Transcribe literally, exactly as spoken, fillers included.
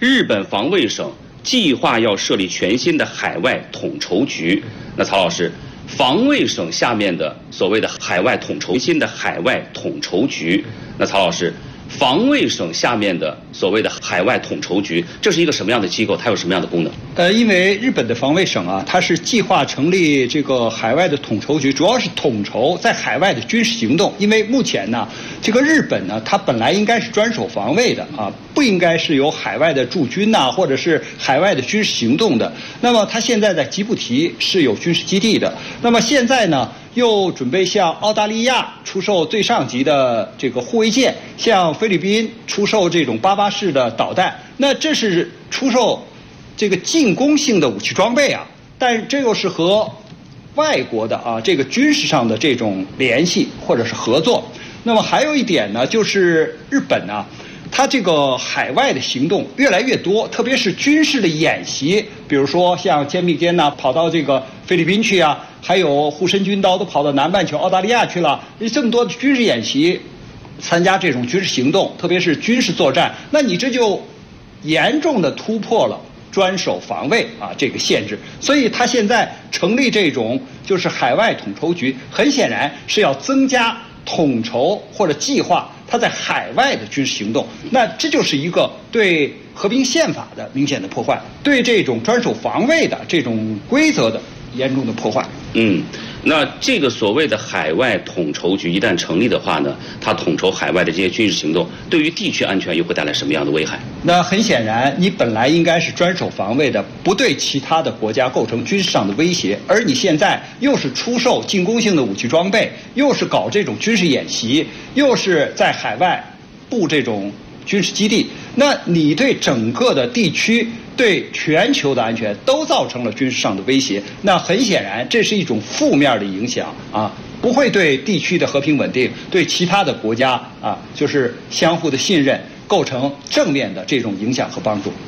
日本防卫省计划要设立全新的海外统筹局。那曹老师，防卫省下面的所谓的海外统筹新的海外统筹局，那曹老师，防卫省下面的所谓的海外统筹局，这是一个什么样的机构？它有什么样的功能？ 呃，因为日本的防卫省啊，它是计划成立这个海外的统筹局，主要是统筹在海外的军事行动。因为目前呢，这个日本呢，它本来应该是专守防卫的啊，不应该是有海外的驻军呐、啊，或者是海外的军事行动的。那么它现在在吉布提是有军事基地的。那么现在呢，又准备向澳大利亚出售最上级的这个护卫舰，向菲律宾出售这种八八式的导弹。那这是出售这个进攻性的武器装备啊，但这又是和外国的啊这个军事上的这种联系或者是合作。那么还有一点呢，就是日本呢、啊，它这个海外的行动越来越多，特别是军事的演习，比如说像肩并肩呐，跑到这个菲律宾去啊，还有护身军刀都跑到南半球澳大利亚去了，这么多的军事演习，参加这种军事行动，特别是军事作战，那你这就严重的突破了专守防卫啊这个限制。所以他现在成立这种就是海外统筹局，很显然是要增加统筹或者计划他在海外的军事行动。那这就是一个对和平宪法的明显的破坏，对这种专守防卫的这种规则的严重的破坏。 嗯，那这个所谓的海外统筹局一旦成立的话呢，它统筹海外的这些军事行动，对于地区安全又会带来什么样的危害？ 那很显然，你本来应该是专守防卫的，不对其他的国家构成军事上的威胁，而你现在又是出售进攻性的武器装备，又是搞这种军事演习，又是在海外布这种军事基地，那你对整个的地区、对全球的安全都造成了军事上的威胁。那很显然，这是一种负面的影响啊，不会对地区的和平稳定、对其他的国家啊，就是相互的信任构成正面的这种影响和帮助。